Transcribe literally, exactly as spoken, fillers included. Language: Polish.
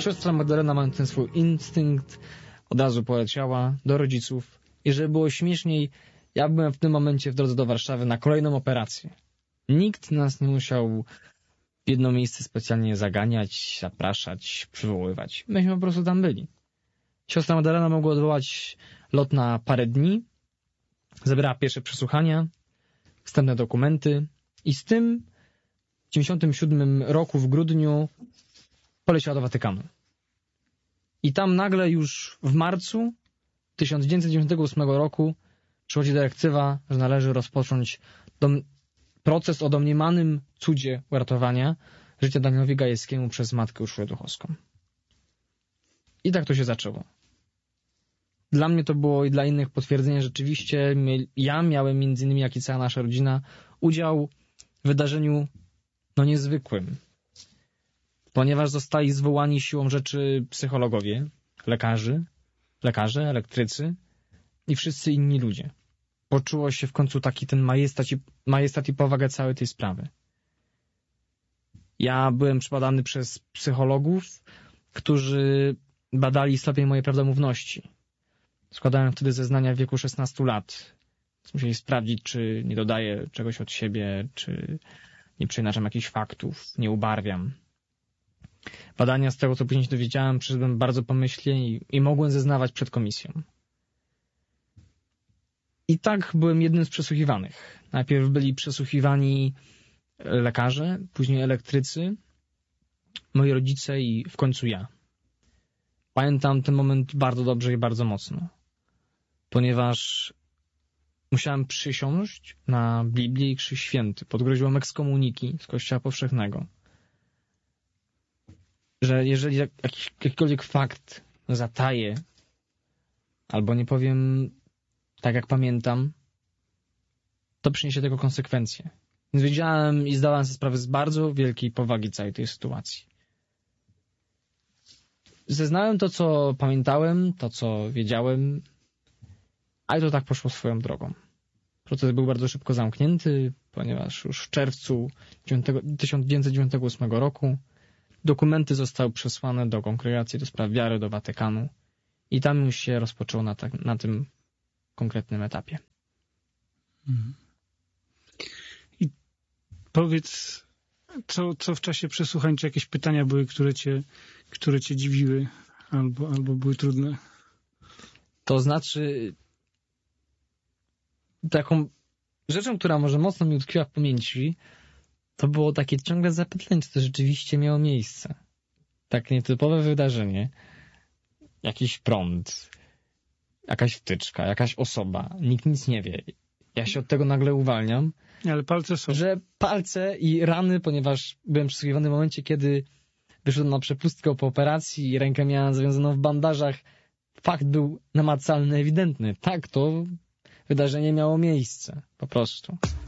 Siostra Magdalena, mając ten swój instynkt, od razu poleciała do rodziców. I żeby było śmieszniej, ja byłem w tym momencie w drodze do Warszawy na kolejną operację. Nikt nas nie musiał w jedno miejsce specjalnie zaganiać, zapraszać, przywoływać. Myśmy po prostu tam byli. Siostra Magdalena mogła odwołać lot na parę dni, zebrała pierwsze przesłuchania, wstępne dokumenty i z tym w dziewięćdziesiątym siódmym roku w grudniu poleciała do Watykanu. I tam nagle już w marcu tysiąc dziewięćset dziewięćdziesiątego ósmego roku przychodzi dyrektywa, że należy rozpocząć dom- proces o domniemanym cudzie uratowania życia Danielowi Gajewskiemu przez matkę Urszulę Duchowską. I tak to się zaczęło. Dla mnie to było i dla innych potwierdzenie, że rzeczywiście ja miałem między innymi, jak i cała nasza rodzina, udział w wydarzeniu no niezwykłym. Ponieważ zostali zwołani siłą rzeczy psychologowie, lekarzy, lekarze, elektrycy i wszyscy inni ludzie. Poczuło się w końcu taki ten majestat i, majestat i powagę całej tej sprawy. Ja byłem przebadany przez psychologów, którzy badali stopień mojej prawdomówności. Składałem wtedy zeznania w wieku szesnastu lat. Musieli sprawdzić, czy nie dodaję czegoś od siebie, czy nie przeinaczam jakichś faktów, nie ubarwiam. Badania, z tego co później się dowiedziałem, przyszedłem bardzo pomyślnie i, i mogłem zeznawać przed komisją. I tak byłem jednym z przesłuchiwanych. Najpierw byli przesłuchiwani lekarze, później elektrycy, moi rodzice i w końcu ja. Pamiętam ten moment bardzo dobrze i bardzo mocno, ponieważ musiałem przysiąść na Biblię i Krzyż Święty pod groźbą ekskomuniki z Kościoła Powszechnego, że jeżeli jakiś, jakikolwiek fakt zataję albo nie powiem tak, jak pamiętam, to przyniesie tego konsekwencje. Więc wiedziałem i zdałem sobie sprawę z bardzo wielkiej powagi całej tej sytuacji. Zeznałem to, co pamiętałem, to, co wiedziałem, ale to tak poszło swoją drogą. Proces był bardzo szybko zamknięty, ponieważ już w czerwcu tysiąc dziewięćset dziewięćdziesiątego ósmego roku dokumenty zostały przesłane do Kongregacji do Spraw Wiary, do Watykanu i tam już się rozpoczęło na, ta, na tym konkretnym etapie. Mhm. I powiedz, co, co w czasie przesłuchań, czy jakieś pytania były, które cię, które cię dziwiły albo, albo były trudne? To znaczy, taką rzeczą, która może mocno mi utkwiła w pamięci, to było takie ciągle zapytanie, czy to rzeczywiście miało miejsce. Takie nietypowe wydarzenie, jakiś prąd, jakaś wtyczka, jakaś osoba, nikt nic nie wie. Ja się od tego nagle uwalniam. Ale palce są. Że palce i rany, ponieważ byłem przesłuchiwany w momencie, kiedy wyszedłem na przepustkę po operacji i rękę miałem zawiązaną w bandażach. Fakt był namacalny, ewidentny. Tak, to wydarzenie miało miejsce. Po prostu.